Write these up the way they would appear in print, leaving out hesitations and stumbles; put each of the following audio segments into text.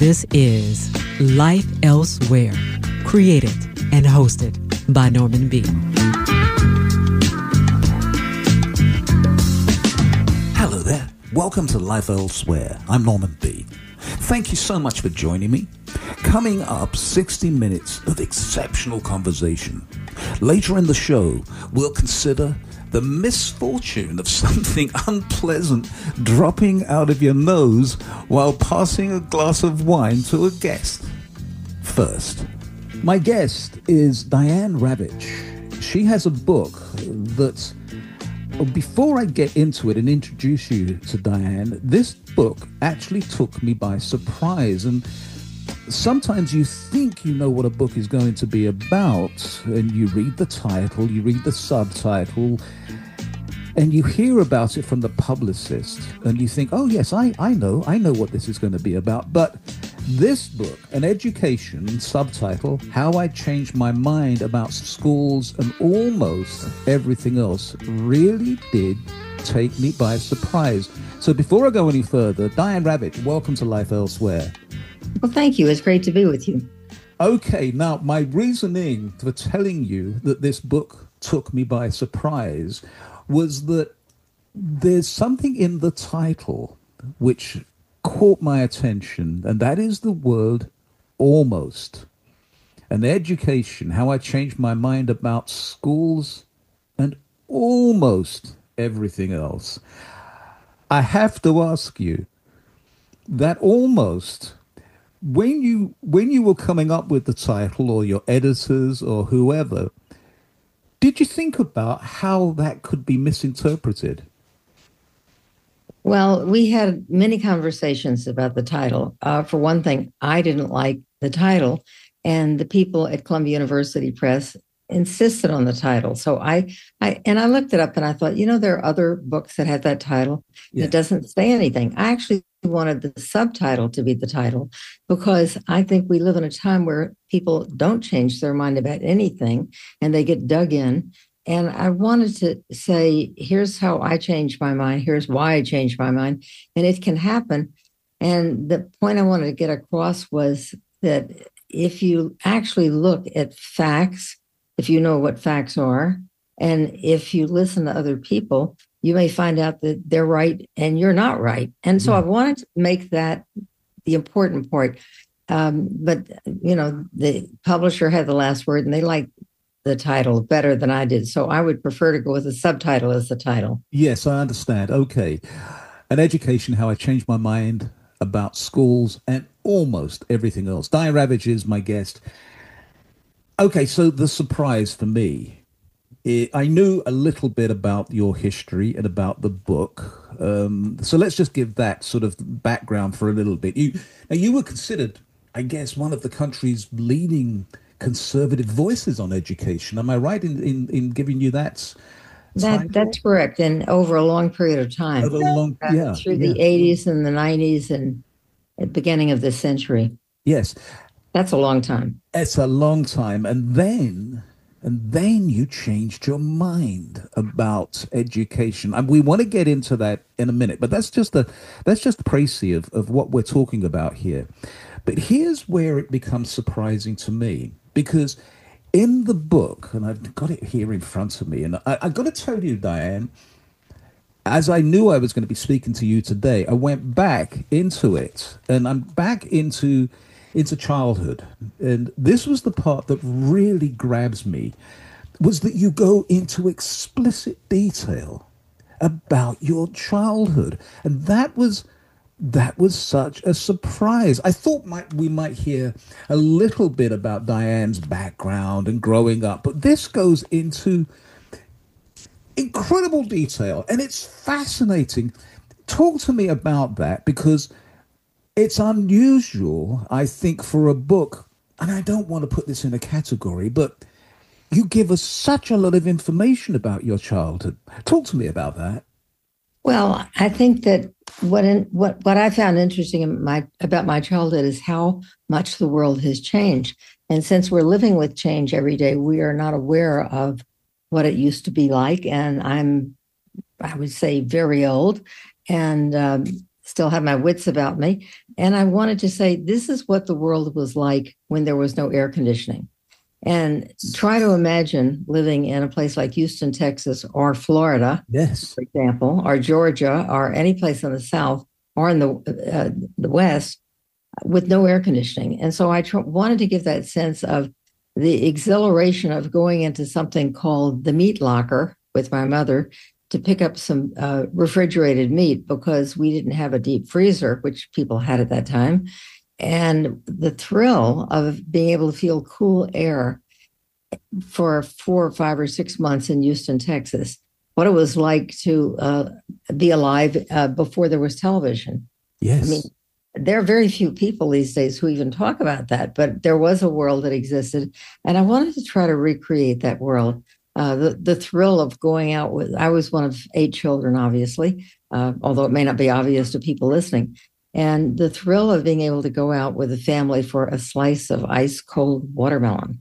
This is Life Elsewhere, created and hosted by Norman B. Hello there. Welcome to Life Elsewhere. I'm Norman B. Thank you so much for joining me. Coming up, 60 minutes of exceptional conversation. Later in the show, we'll consider the misfortune of something unpleasant dropping out of your nose while passing a glass of wine to a guest. First, my guest is Diane Ravitch. She has a book that, before I get into it and introduce you to Diane, this book actually took me by surprise. And sometimes you think you know what a book is going to be about, and you read the title, you read the subtitle, and you hear about it from the publicist, and you think, oh yes, I know what this is going to be about. But this book, An Education, subtitle, How I Changed My Mind About Schools and Almost Everything Else, really did take me by surprise. So before I go any further, Diane Ravitch, welcome to Life Elsewhere. Well, thank you. It's great to be with you. Okay, now my reasoning for telling you that this book took me by surprise was that there's something in the title which caught my attention, and that is the word almost. An Education, How I Changed My Mind About Schools and Almost Everything Else. I have to ask you, that almost, when you were coming up with the title, or your editors or whoever, did you think about how that could be misinterpreted? Well, we had many conversations about the title. For one thing, I didn't like the title, and the people at Columbia University Press insisted on the title. So I looked it up, and I thought, there are other books that have that title. Yeah. It doesn't say anything. I actually wanted the subtitle to be the title, because I think we live in a time where people don't change their mind about anything, and they get dug in. And I wanted to say, here's how I changed my mind. Here's why I changed my mind. And it can happen. And the point I wanted to get across was that if you actually look at facts, if you know what facts are, and if you listen to other people, you may find out that they're right and you're not right. And so I wanted to make that the important part. But, the publisher had the last word, and they liked the title better than I did. So I would prefer to go with the subtitle as the title. Yes, I understand. Okay. An Education, How I Changed My Mind About Schools and Almost Everything Else. Diane Ravitch is my guest. Okay, so the surprise for me, I knew a little bit about your history and about the book. So let's just give that sort of background for a little bit. You were considered, I guess, one of the country's leading conservative voices on education. Am I right in giving you that? That's correct. And over a long period of time. Through the 80s and the 90s and at the beginning of this century. Yes. That's a long time. It's a long time. And then you changed your mind about education. And we want to get into that in a minute, but that's just the précis of what we're talking about here. But here's where it becomes surprising to me, because in the book, and I've got it here in front of me, and I've got to tell you, Diane, as I knew I was going to be speaking to you today, I went back into it, and I'm back into childhood. And this was the part that really grabs me, was that you go into explicit detail about your childhood. And that was such a surprise. I thought we might hear a little bit about Diane's background and growing up, but this goes into incredible detail, and it's fascinating. Talk to me about that, because it's unusual, I think, for a book, and I don't want to put this in a category, but you give us such a lot of information about your childhood. Talk to me about that. Well, I think that what I found interesting about my childhood is how much the world has changed. And since we're living with change every day, we are not aware of what it used to be like. And I would say, very old. And still have my wits about me. And I wanted to say, this is what the world was like when there was no air conditioning. And try to imagine living in a place like Houston, Texas, or Florida, Yes. for example, or Georgia, or any place in the South or in the West with no air conditioning. And so I wanted to give that sense of the exhilaration of going into something called the meat locker with my mother to pick up some refrigerated meat because we didn't have a deep freezer, which people had at that time. And the thrill of being able to feel cool air for 4 or 5 or 6 months in Houston, Texas, what it was like to be alive before there was television. Yes. I mean, there are very few people these days who even talk about that, but there was a world that existed. And I wanted to try to recreate that world. The thrill of going out with, I was one of 8 children, obviously, although it may not be obvious to people listening. And the thrill of being able to go out with a family for a slice of ice cold watermelon.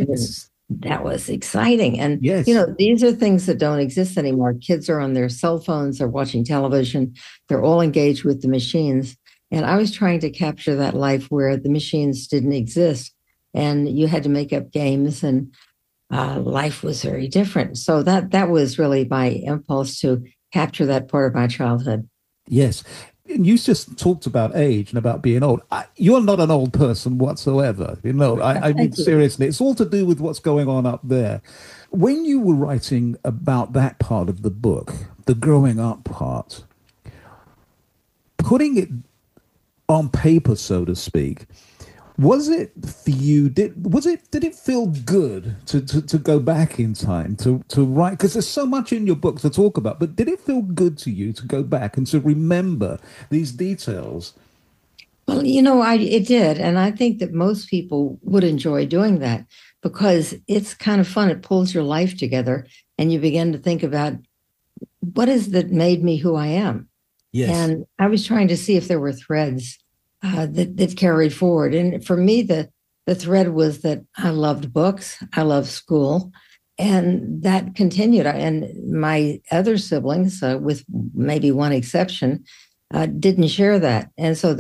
That was exciting. And, yes. These are things that don't exist anymore. Kids are on their cell phones, they're watching television, they're all engaged with the machines. And I was trying to capture that life where the machines didn't exist and you had to make up games and life was very different. So that was really my impulse to capture that part of my childhood. Yes. You just talked about age and about being old. You're not an old person whatsoever. I mean, seriously, it's all to do with what's going on up there. When you were writing about that part of the book, the growing up part, putting it on paper, so to speak, was it for you? Did it feel good to go back in time to write? Because there's so much in your book to talk about. But did it feel good to you to go back and to remember these details? Well, it did, and I think that most people would enjoy doing that because it's kind of fun. It pulls your life together, and you begin to think about what is that made me who I am. Yes. And I was trying to see if there were threads that carried forward. And for me, the thread was that I loved books, I loved school, and that continued. And my other siblings, with maybe one exception, didn't share that. And so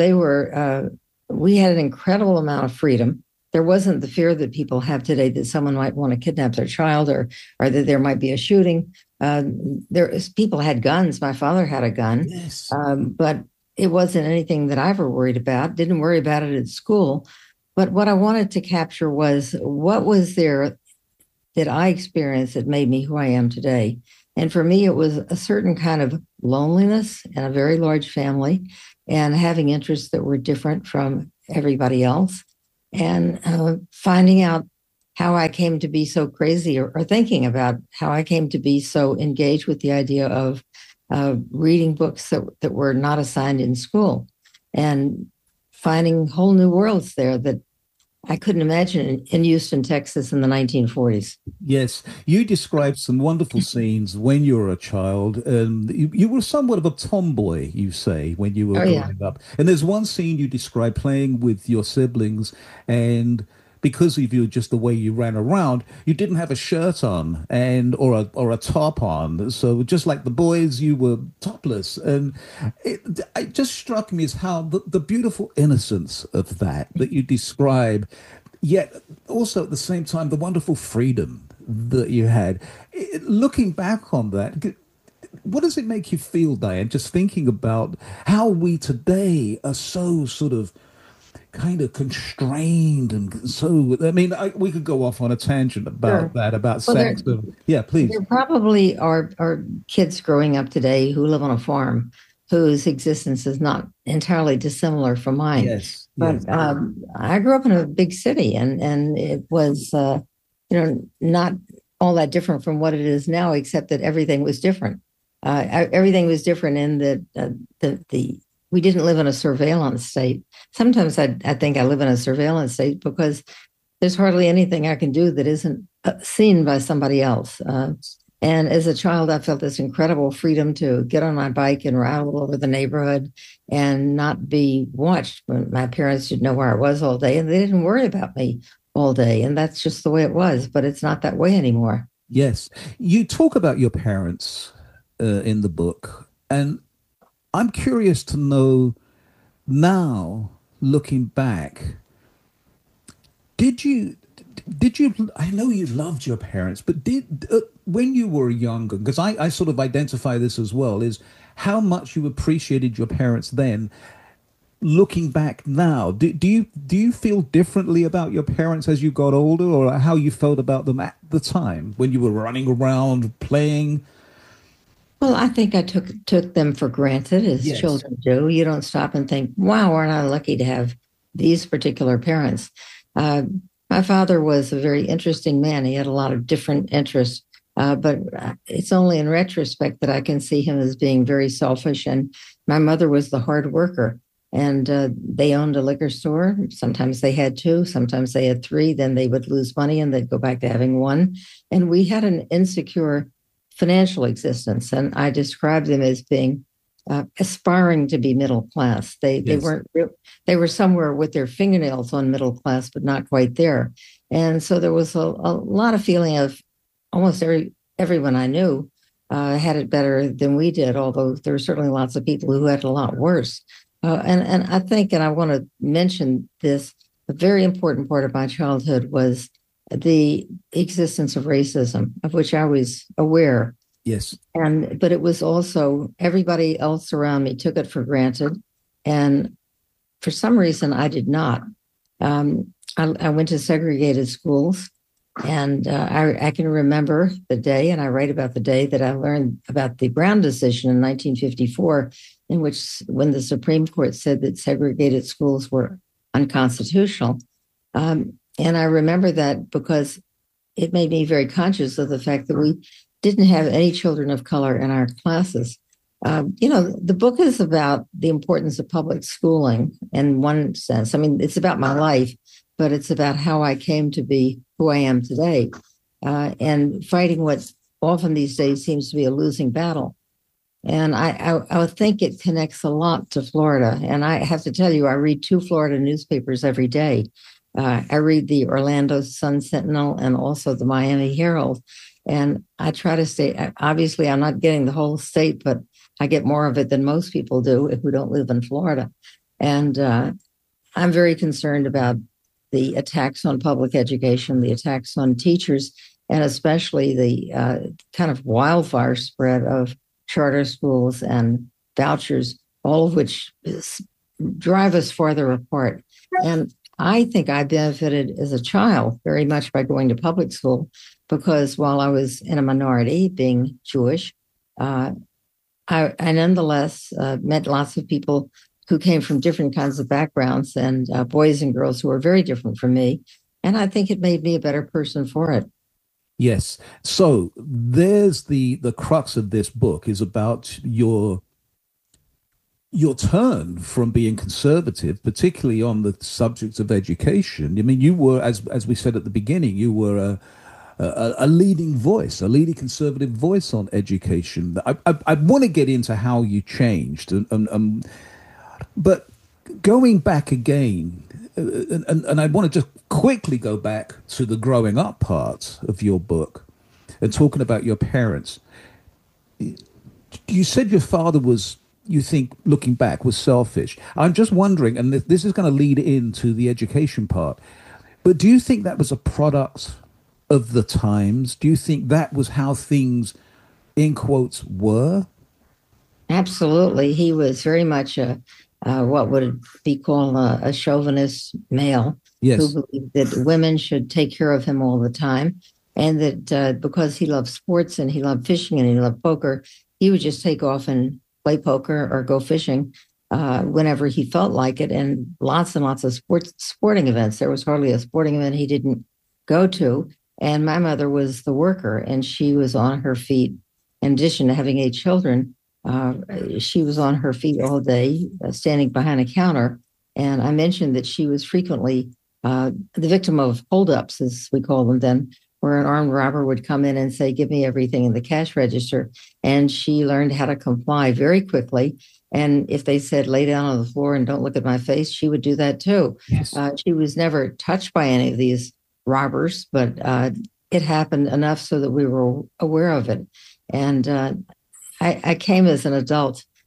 we had an incredible amount of freedom. There wasn't the fear that people have today that someone might want to kidnap their child or that there might be a shooting. People had guns. My father had a gun, yes. But it wasn't anything that I ever worried about, didn't worry about it at school. But what I wanted to capture was what was there that I experienced that made me who I am today. And for me, it was a certain kind of loneliness and a very large family and having interests that were different from everybody else and finding out how I came to be so crazy or thinking about how I came to be so engaged with the idea of reading books that were not assigned in school and finding whole new worlds there that I couldn't imagine in Houston, Texas in the 1940s. Yes, you described some wonderful scenes when you were a child. You were somewhat of a tomboy, you say, when you were growing up. And there's one scene you described playing with your siblings and because of you, just the way you ran around, you didn't have a shirt on or a top on. So just like the boys, you were topless. And it just struck me as how the beautiful innocence of that you describe, yet also at the same time, the wonderful freedom that you had. Looking back on that, what does it make you feel, Diane, just thinking about how we today are so sort of kind of constrained and so we could go off on a tangent about that, about sex. Please. There probably are kids growing up today who live on a farm whose existence is not entirely dissimilar from mine. Yes. But I grew up in a big city and it was not all that different from what it is now, except that everything was different. Everything was different in that we didn't live in a surveillance state. Sometimes I think I live in a surveillance state because there's hardly anything I can do that isn't seen by somebody else. And as a child, I felt this incredible freedom to get on my bike and ride all over the neighborhood and not be watched. My parents didn't know where I was all day, and they didn't worry about me all day. And that's just the way it was, but it's not that way anymore. Yes. You talk about your parents in the book, and I'm curious to know now, looking back, did you I know you loved your parents, but did when you were younger, because I sort of identify this as well, is how much you appreciated your parents then. Looking back now, do you feel differently about your parents as you got older, or how you felt about them at the time when you were running around playing? Well, I think I took them for granted, as Yes. children do. You don't stop and think, "Wow, aren't I lucky to have these particular parents?" Uh, my father was a very interesting man. He had a lot of different interests, but it's only in retrospect that I can see him as being very selfish. And my mother was the hard worker, and they owned a liquor store. Sometimes they had two, sometimes they had three. Then they would lose money, and they'd go back to having one. And we had an insecure financial existence, and I described them as being aspiring to be middle class. They Yes. weren't they were somewhere with their fingernails on middle class, but not quite there. And so there was a lot of feeling of almost everyone I knew had it better than we did. Although there were certainly lots of people who had it a lot worse. And I think, and I want to mention this, a very important part of my childhood was the existence of racism, of which I was aware. Yes. And but it was also everybody else around me took it for granted, and for some reason I did not. I went to segregated schools, and I can remember the day, and I write about the day that I learned about the Brown decision in 1954, in which when the Supreme Court said that segregated schools were unconstitutional. And I remember that because it made me very conscious of the fact that we didn't have any children of color in our classes. The book is about the importance of public schooling in one sense. I mean, it's about my life, but it's about how I came to be who I am today, and fighting what often these days seems to be a losing battle. And I would think it connects a lot to Florida. And I have to tell you, I read two Florida newspapers every day. I read the Orlando Sun Sentinel and also the Miami Herald. And I try to stay, obviously, I'm not getting the whole state, but I get more of it than most people do who don't live in Florida. And I'm very concerned about the attacks on public education, the attacks on teachers, and especially the kind of wildfire spread of charter schools and vouchers, all of which drive us farther apart. And I think I benefited as a child very much by going to public school because while I was in a minority, being Jewish, I nonetheless met lots of people who came from different kinds of backgrounds and boys and girls who were very different from me. And I think it made me a better person for it. Yes. So there's the crux of this book is about your turn from being conservative, particularly on the subjects of education. I mean, you were, as we said at the beginning, you were a leading voice, a leading conservative voice on education. I want to get into how you changed, but going back again, and I want to just quickly go back to the growing up part of your book and talking about your parents. You said your father was, you think, looking back, was selfish. I'm just wondering, and this is going to lead into the education part, but do you think that was a product of the times? Do you think that was how things, in quotes, were? Absolutely. He was very much what would be called a chauvinist male who Yes. believed that women should take care of him all the time. And that because he loved sports and he loved fishing and he loved poker, he would just take off and play poker or go fishing whenever he felt like it. And lots of sporting events. There was hardly a sporting event he didn't go to. And my mother was the worker, and she was on her feet. In addition to having 8 children, she was on her feet all day, standing behind a counter. And I mentioned that she was frequently the victim of holdups, as we call them then, where an armed robber would come in and say, "Give me everything in the cash register." And she learned how to comply very quickly. And if they said, "Lay down on the floor and don't look at my face," she would do that too. Yes. She was never touched by any of these robbers, but it happened enough so that we were aware of it. And I came as an adult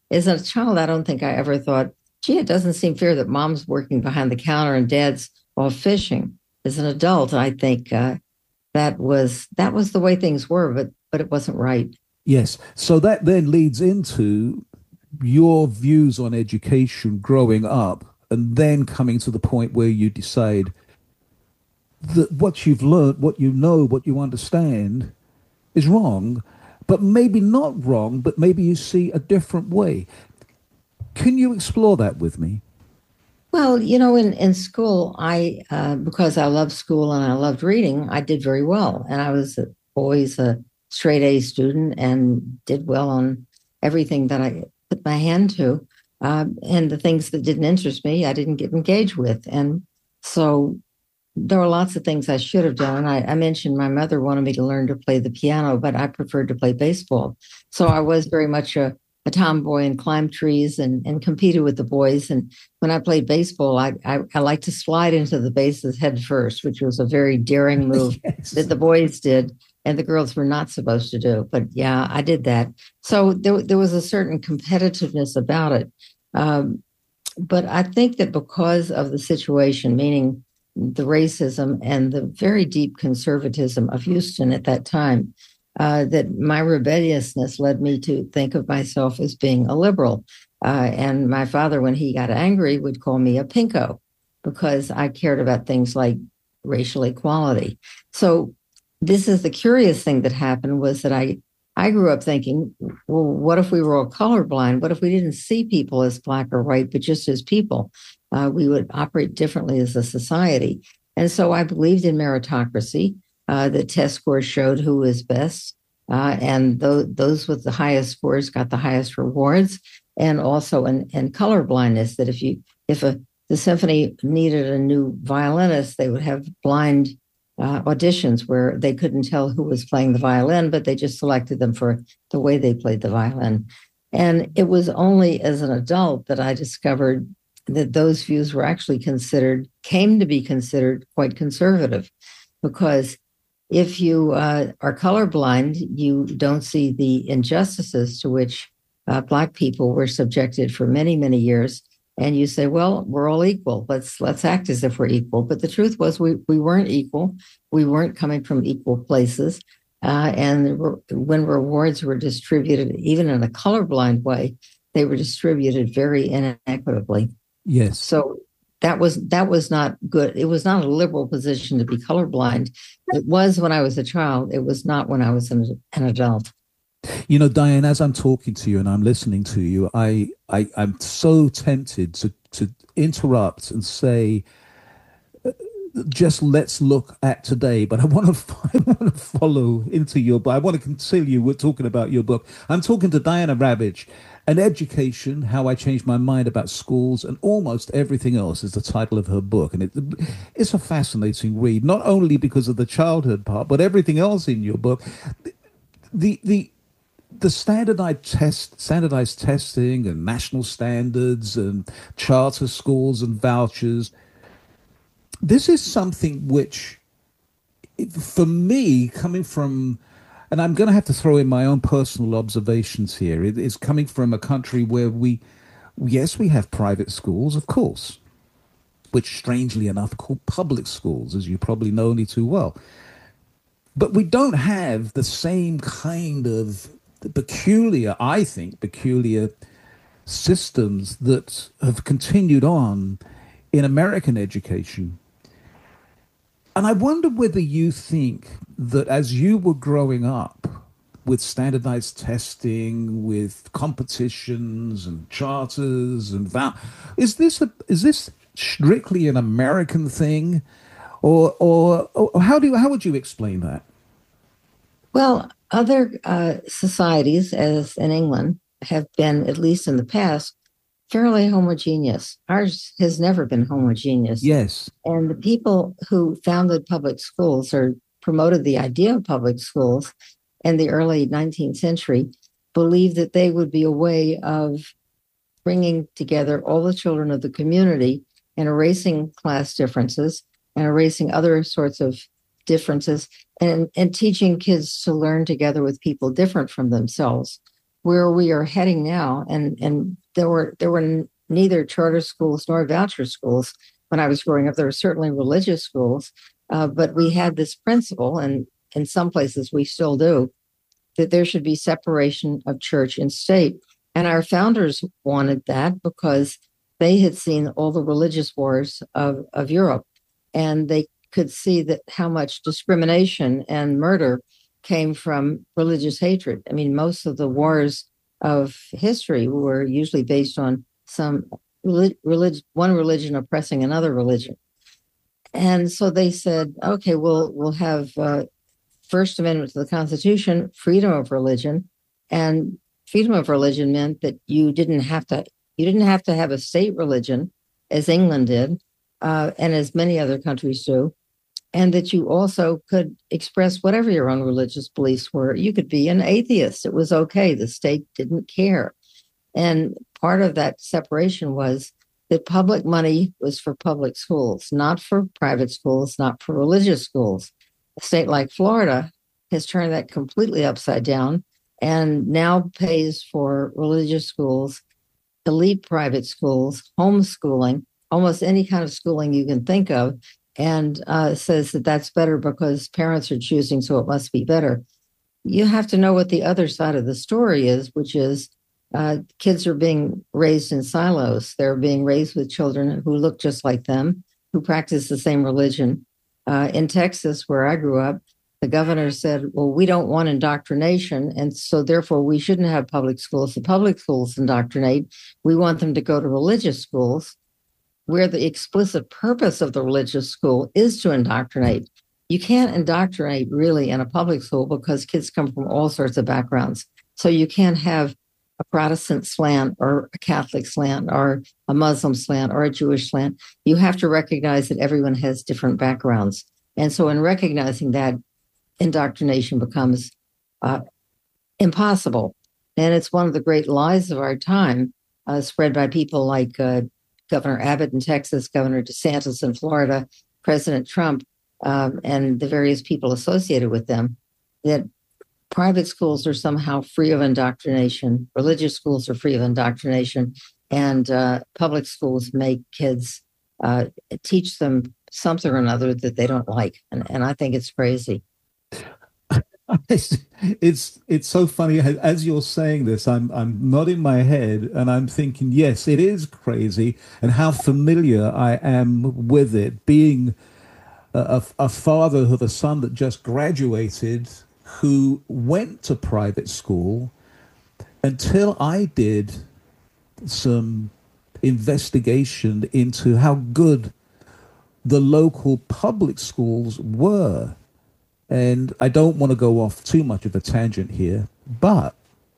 as a child, I don't think I ever thought, gee, it doesn't seem fair that mom's working behind the counter and dad's off fishing. As an adult, I think that was the way things were, but it wasn't right. Yes. So that then leads into your views on education growing up, and then coming to the point where you decide that what you've learned, what you know, what you understand is wrong, but maybe not wrong, but maybe you see a different way. Can you explore that with me? Well, in school, because I loved school and I loved reading, I did very well. And I was always a straight A student and did well on everything that I put my hand to. And the things that didn't interest me, I didn't get engaged with. And so there were lots of things I should have done. I mentioned my mother wanted me to learn to play the piano, but I preferred to play baseball. So I was very much a tomboy and climbed trees and competed with the boys. And when I played baseball, I liked to slide into the bases head first, which was a very daring move Yes. that the boys did and the girls were not supposed to do. But yeah, I did that. So there was a certain competitiveness about it. But I think that because of the situation, meaning the racism and the very deep conservatism of Houston at that time, that my rebelliousness led me to think of myself as being a liberal. And my father, when he got angry, would call me a pinko because I cared about things like racial equality. So this is the curious thing that happened was that I grew up thinking, well, what if we were all colorblind? What if we didn't see people as black or white, but just as people? We would operate differently as a society. And so I believed in meritocracy. The test scores showed who was best. And those with the highest scores got the highest rewards. And also in colorblindness, that if the symphony needed a new violinist, they would have blind auditions where they couldn't tell who was playing the violin, but they just selected them for the way they played the violin. And it was only as an adult that I discovered that those views were actually came to be considered quite conservative, because if you are colorblind, you don't see the injustices to which Black people were subjected for many, many years. And you say, well, we're all equal. Let's act as if we're equal. But the truth was we weren't equal. We weren't coming from equal places. And when rewards were distributed, even in a colorblind way, they were distributed very inequitably. Yes. So that was not good. It was not a liberal position to be colorblind. It was when I was a child. It was not when I was an adult. You know, Diane, as I'm talking to you and I'm listening to you, I'm so tempted to interrupt and say, just let's look at today. But I want to follow into your book. I want to continue. We're talking about your book. I'm talking to Diana Ravitch. An Education, How I Changed My Mind About Schools and Almost Everything Else is the title of her book. And it's a fascinating read, not only because of the childhood part, but everything else in your book. The standardized testing and national standards and charter schools and vouchers. This is something which, for me, coming from, and I'm going to have to throw in my own personal observations here. It is coming from a country where yes, we have private schools, of course, which strangely enough are called public schools, as you probably know only too well. But we don't have the same kind of peculiar systems that have continued on in American education. And I wonder whether you think that as you were growing up with standardized testing, with competitions and charters and is this strictly an American thing, or how would you explain that? Well, other societies, as in England, have been, at least in the past, fairly homogeneous. Ours has never been homogeneous. Yes. And the people who founded public schools or promoted the idea of public schools in the early 19th century believed that they would be a way of bringing together all the children of the community and erasing class differences and erasing other sorts of differences and teaching kids to learn together with people different from themselves. where we are heading now. And there were neither charter schools nor voucher schools when I was growing up. There were certainly religious schools, but we had this principle, and in some places we still do, that there should be separation of church and state. And our founders wanted that because they had seen all the religious wars of Europe, and they could see that how much discrimination and murder came from religious hatred. I mean, most of the wars of history were usually based on some one religion oppressing another religion. And so they said, okay, we'll have First Amendment to the Constitution, freedom of religion, and freedom of religion meant that you didn't have to have a state religion, as England did, and as many other countries do, and that you also could express whatever your own religious beliefs were. You could be an atheist. It was okay. The state didn't care. And part of that separation was that public money was for public schools, not for private schools, not for religious schools. A state like Florida has turned that completely upside down and now pays for religious schools, elite private schools, homeschooling, almost any kind of schooling you can think of, and says that that's better because parents are choosing, so it must be better. You have to know what the other side of the story is, which is kids are being raised in silos. They're being raised with children who look just like them, who practice the same religion. In Texas, where I grew up, the governor said, well, we don't want indoctrination, and so therefore we shouldn't have public schools. The public schools indoctrinate. We want them to go to religious schools, where the explicit purpose of the religious school is to indoctrinate. You can't indoctrinate really in a public school because kids come from all sorts of backgrounds. So you can't have a Protestant slant or a Catholic slant or a Muslim slant or a Jewish slant. You have to recognize that everyone has different backgrounds. And so in recognizing that, indoctrination becomes impossible. And it's one of the great lies of our time, spread by people like Governor Abbott in Texas, Governor DeSantis in Florida, President Trump, and the various people associated with them, that private schools are somehow free of indoctrination, religious schools are free of indoctrination, and public schools make kids teach them something or another that they don't like. And I think it's crazy. It's so funny as you're saying this. I'm nodding my head and I'm thinking, yes, it is crazy, and how familiar I am with it. Being a father of a son that just graduated, who went to private school, until I did some investigation into how good the local public schools were. And I don't want to go off too much of a tangent here, but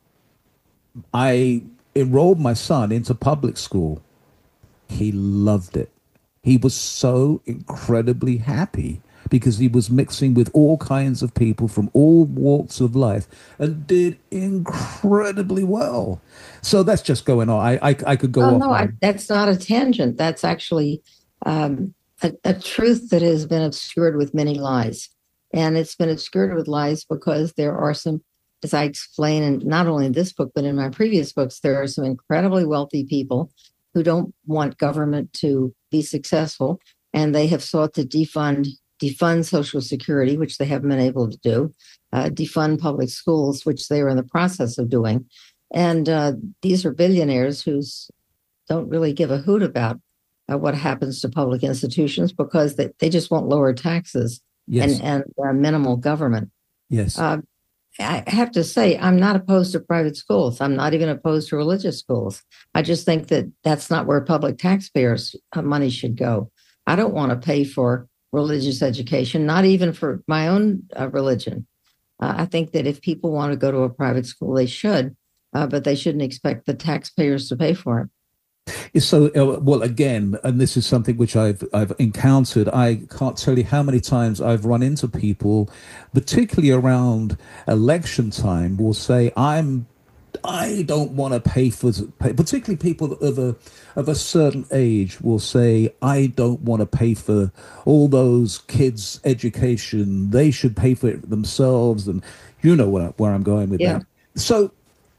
I enrolled my son into public school. He loved it. He was so incredibly happy because he was mixing with all kinds of people from all walks of life and did incredibly well. So that's just going on. I could go off. No, that's not a tangent. That's actually a truth that has been obscured with many lies. And it's been obscured with lies because there are some, as I explain, and not only in this book, but in my previous books, there are some incredibly wealthy people who don't want government to be successful. And they have sought to defund Social Security, which they haven't been able to do, defund public schools, which they are in the process of doing. And these are billionaires who don't really give a hoot about what happens to public institutions because they just want lower taxes. Yes. And minimal government. Yes. I have to say, I'm not opposed to private schools. I'm not even opposed to religious schools. I just think that that's not where public taxpayers' money should go. I don't want to pay for religious education, not even for my own religion. I think that if people want to go to a private school, they should, but they shouldn't expect the taxpayers to pay for it. So, well, again, and this is something which I've encountered. I can't tell you how many times I've run into people, particularly around election time, will say, I don't want to pay for, particularly people of a certain age will say, I don't want to pay for all those kids' education. They should pay for it themselves. And you know where I'm going with that. So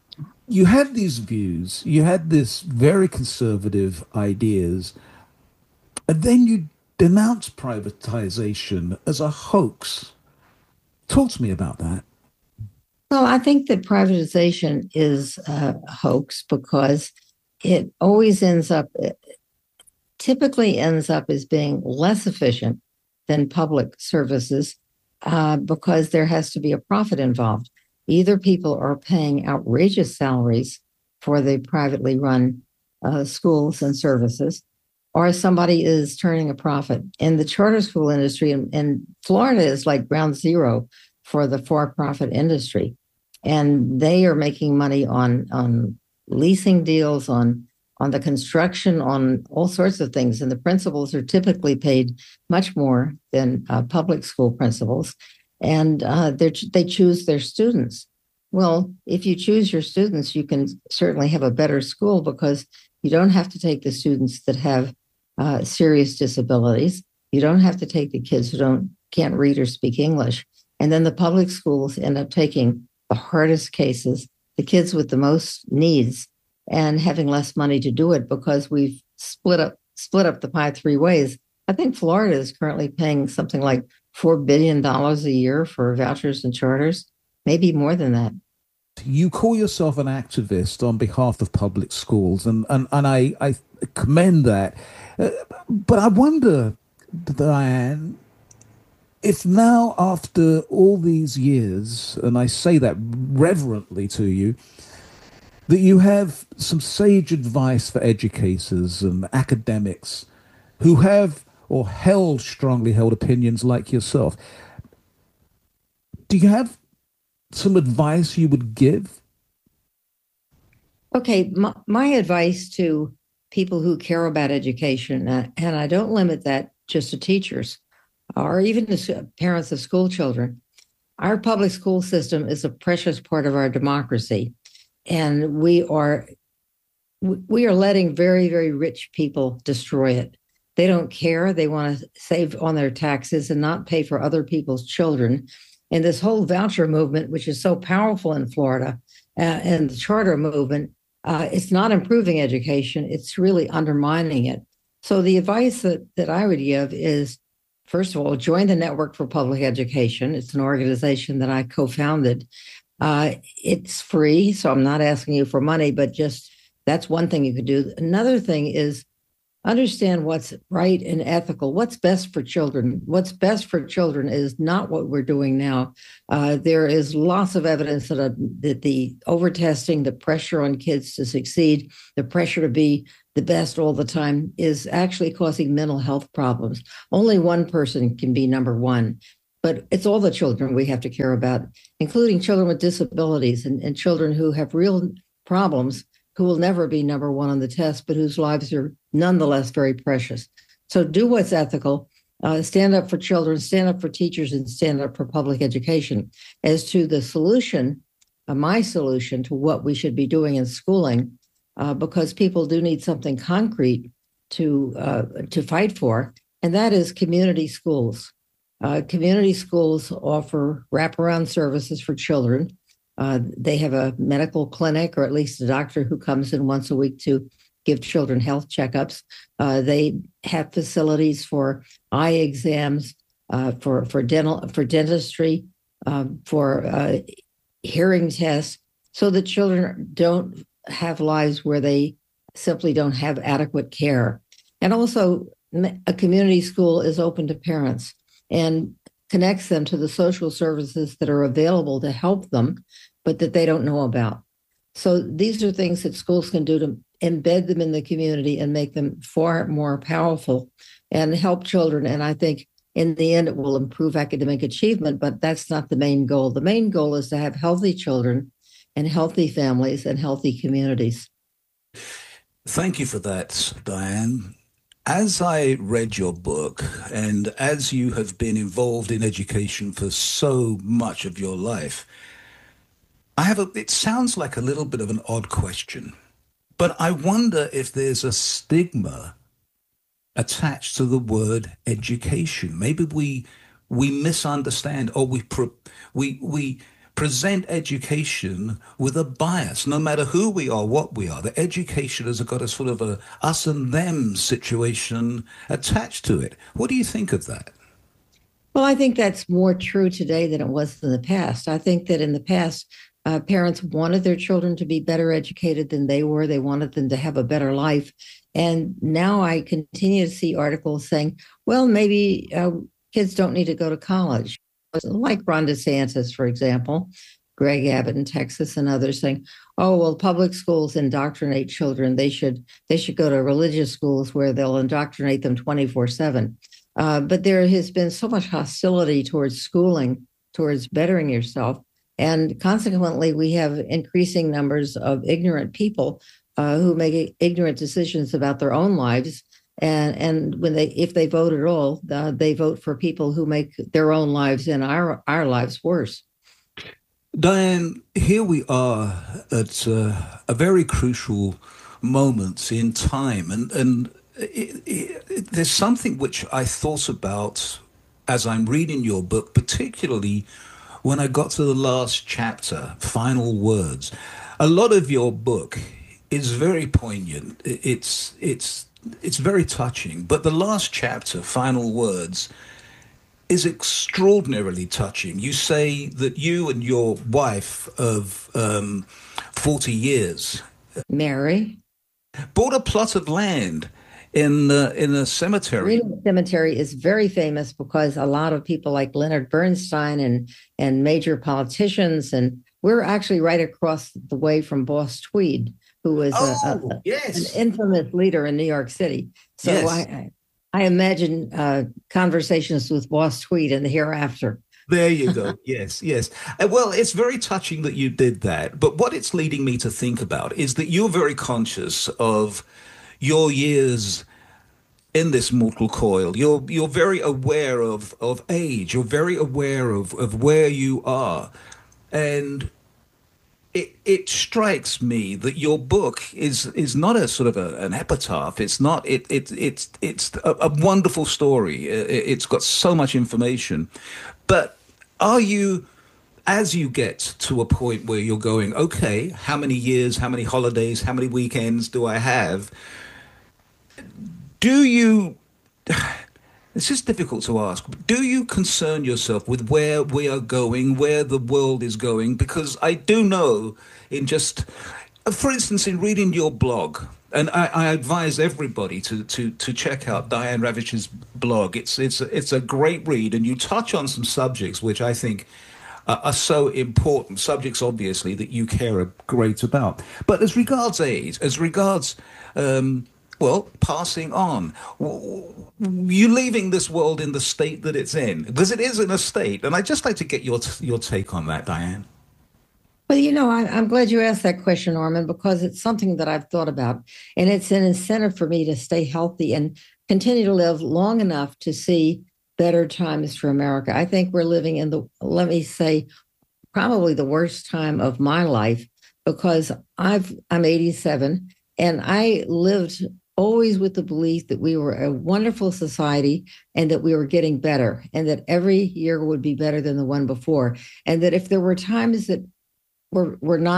you had these views, you had this very conservative ideas, and then you denounced privatization as a hoax. Talk to me about that. Well, I think that privatization is a hoax because it always typically ends up as being less efficient than public services because there has to be a profit involved. Either people are paying outrageous salaries for the privately run schools and services, or somebody is turning a profit. And the charter school industry in Florida is like ground zero for the for-profit industry. And they are making money on leasing deals, on the construction, on all sorts of things. And the principals are typically paid much more than public school principals. And they choose their students. Well, if you choose your students, you can certainly have a better school because you don't have to take the students that have serious disabilities. You don't have to take the kids who can't read or speak English. And then the public schools end up taking the hardest cases, the kids with the most needs, and having less money to do it because we've split up the pie three ways. I think Florida is currently paying something like $4 billion a year for vouchers and charters, maybe more than that. You call yourself an activist on behalf of public schools, and I commend that. But I wonder, Diane, if now after all these years, and I say that reverently to you, that you have some sage advice for educators and academics who have or strongly held opinions like yourself. Do you have some advice you would give? Okay, my advice to people who care about education, and I don't limit that just to teachers or even to parents of school children. Our public school system is a precious part of our democracy, and we are letting very, very rich people destroy it. They don't care. They want to save on their taxes and not pay for other people's children. And this whole voucher movement, which is so powerful in Florida, and the charter movement, it's not improving education. It's really undermining it. So the advice that I would give is, first of all, join the Network for Public Education. It's an organization that I co-founded. It's free, so I'm not asking you for money, but just that's one thing you could do. Another thing is understand what's right and ethical, what's best for children. What's best for children is not what we're doing now. There is lots of evidence that the over-testing, the pressure on kids to succeed, the pressure to be the best all the time is actually causing mental health problems. Only one person can be number one, but it's all the children we have to care about, including children with disabilities and children who have real problems who will never be number one on the test, but whose lives are nonetheless very precious. So do what's ethical, stand up for children, stand up for teachers, and stand up for public education. As to the solution, my solution to what we should be doing in schooling, because people do need something concrete to fight for, and that is community schools. Community schools offer wraparound services for children. They have a medical clinic, or at least a doctor who comes in once a week to give children health checkups. They have facilities for eye exams, for dentistry, for hearing tests, so that children don't have lives where they simply don't have adequate care. And also, a community school is open to parents and connects them to the social services that are available to help them, but that they don't know about. So these are things that schools can do to embed them in the community and make them far more powerful and help children. And I think in the end, it will improve academic achievement, but that's not the main goal. The main goal is to have healthy children and healthy families and healthy communities. Thank you for that, Diane. As I read your book, and as you have been involved in education for so much of your life, it sounds like a little bit of an odd question, but I wonder if there's a stigma attached to the word education. Maybe we misunderstand, or we present education with a bias, no matter who we are, what we are. The education has got a sort of a us and them situation attached to it. What do you think of that? Well, I think that's more true today than it was in the past. I think that in the past, parents wanted their children to be better educated than they were. They wanted them to have a better life. And now I continue to see articles saying, well, maybe kids don't need to go to college. Like Ron DeSantis, for example, Greg Abbott in Texas and others saying, oh, well, public schools indoctrinate children. They should go to religious schools where they'll indoctrinate them 24/7. But there has been so much hostility towards schooling, towards bettering yourself. And consequently, we have increasing numbers of ignorant people who make ignorant decisions about their own lives. And if they vote at all, they vote for people who make their own lives and our lives worse. Diane, here we are at a very crucial moment in time, and there's something which I thought about as I'm reading your book, particularly when I got to the last chapter, Final Words. A lot of your book is very poignant. It's very touching, but the last chapter, Final Words, is extraordinarily touching. You say that you and your wife of 40 years, Mary, bought a plot of land in a cemetery. Greenwood Cemetery is very famous because a lot of people like Leonard Bernstein and major politicians, and we're actually right across the way from Boss Tweed, who was yes, an infamous leader in New York City. So yes. I imagine conversations with Boss Tweed in the hereafter. There you go. Yes, yes. Well, it's very touching that you did that. But what it's leading me to think about is that you're very conscious of your years in this mortal coil. You're very aware of age. You're very aware of where you are. And it strikes me that your book is not a sort of an epitaph. It's not. It's a wonderful story. It's got so much information. But are you, as you get to a point where you're going, okay, how many years, how many holidays, how many weekends do I have? Do you, it's just difficult to ask, do you concern yourself with where we are going, where the world is going? Because I do know for instance, in reading your blog, and I advise everybody to check out Diane Ravitch's blog. It's a great read, and you touch on some subjects which I think are so important, subjects obviously that you care a great about. But as regards age, as regards passing on. You leaving this world in the state that it's in, because it is in a state. And I'd just like to get your take on that, Diane. Well, I'm glad you asked that question, Norman, because it's something that I've thought about. And it's an incentive for me to stay healthy and continue to live long enough to see better times for America. I think we're living in let me say, probably the worst time of my life, because I'm 87 and I lived always with the belief that we were a wonderful society and that we were getting better and that every year would be better than the one before. And that if there were times that where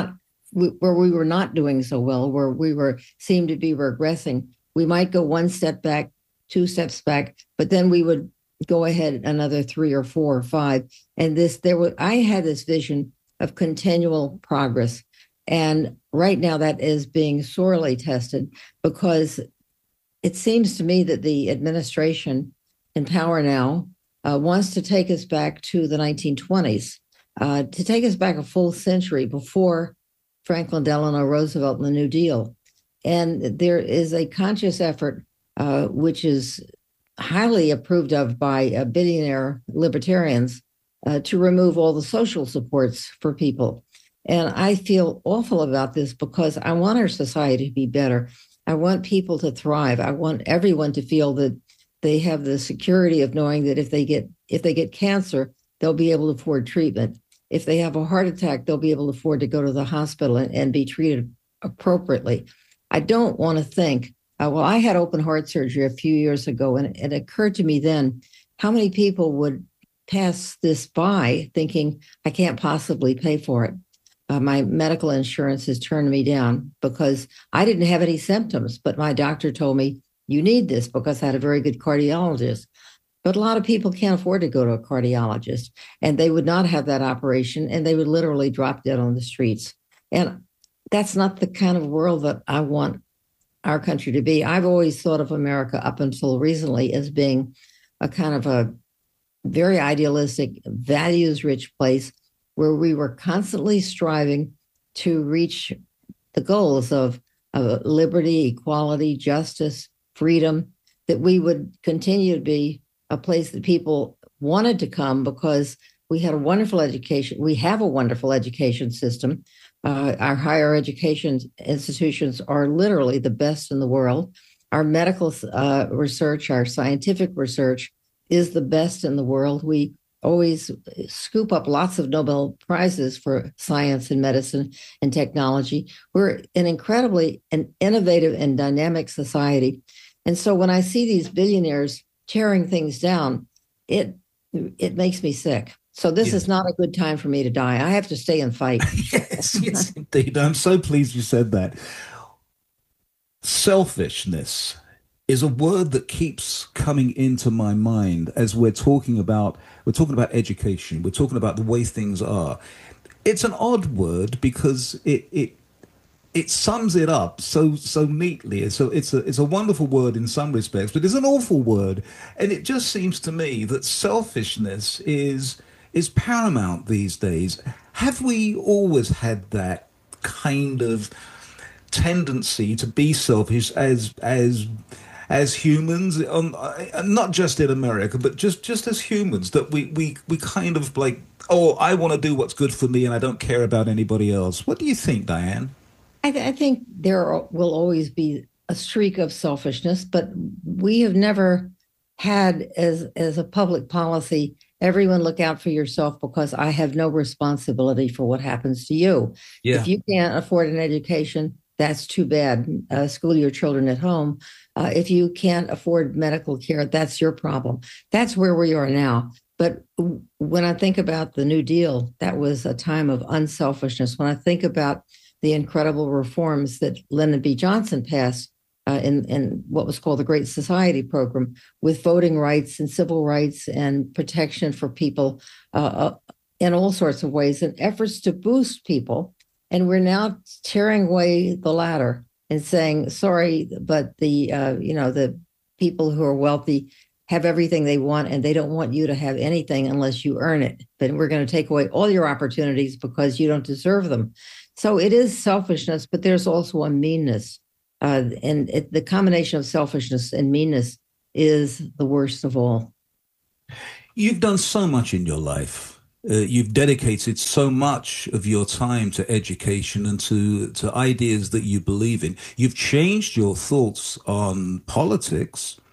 we were not doing so well, where we seemed to be regressing, we might go one step back, two steps back, but then we would go ahead another 3 or 4 or 5. And I had this vision of continual progress. And right now that is being sorely tested because it seems to me that the administration in power now wants to take us back to the 1920s, to take us back a full century before Franklin Delano Roosevelt and the New Deal. And there is a conscious effort, which is highly approved of by billionaire libertarians, to remove all the social supports for people. And I feel awful about this because I want our society to be better. I want people to thrive. I want everyone to feel that they have the security of knowing that if they get cancer, they'll be able to afford treatment. If they have a heart attack, they'll be able to afford to go to the hospital and be treated appropriately. I don't want to think, I had open heart surgery a few years ago, and it occurred to me then how many people would pass this by thinking I can't possibly pay for it. My medical insurance has turned me down because I didn't have any symptoms, but my doctor told me you need this because I had a very good cardiologist. But a lot of people can't afford to go to a cardiologist, and they would not have that operation, and they would literally drop dead on the streets. And that's not the kind of world that I want our country to be. I've always thought of America up until recently as being a kind of a very idealistic, values-rich place where we were constantly striving to reach the goals of liberty, equality, justice, freedom, that we would continue to be a place that people wanted to come because we had a wonderful education. We have a wonderful education system. Our higher education institutions are literally the best in the world. Our medical research, our scientific research is the best in the world. We always scoop up lots of Nobel Prizes for science and medicine and technology. We're an incredibly innovative and dynamic society. And so when I see these billionaires tearing things down, it makes me sick. So this is not a good time for me to die. I have to stay and fight. Yes, indeed. I'm so pleased you said that. Selfishness is a word that keeps coming into my mind as we're talking about education. We're talking about the way things are. It's an odd word because it sums it up so neatly. So it's a wonderful word in some respects, but it's an awful word. And it just seems to me that selfishness is paramount these days. Have we always had that kind of tendency to be selfish as humans, not just in America, but just as humans, that we kind of like, oh, I want to do what's good for me and I don't care about anybody else. What do you think, Diane? I think there will always be a streak of selfishness, but we have never had as a public policy, everyone look out for yourself because I have no responsibility for what happens to you. Yeah. If you can't afford an education, that's too bad. School your children at home. If you can't afford medical care, that's your problem. That's where we are now. But when I think about the New Deal, that was a time of unselfishness. When I think about the incredible reforms that Lyndon B. Johnson passed in what was called the Great Society program, with voting rights and civil rights and protection for people in all sorts of ways, and efforts to boost people. And we're now tearing away the ladder and saying, sorry, but the people who are wealthy have everything they want, and they don't want you to have anything unless you earn it. But we're going to take away all your opportunities because you don't deserve them. So it is selfishness, but there's also a meanness. The combination of selfishness and meanness is the worst of all. You've done so much in your life. You've dedicated so much of your time to education and to ideas that you believe in. You've changed your thoughts on politics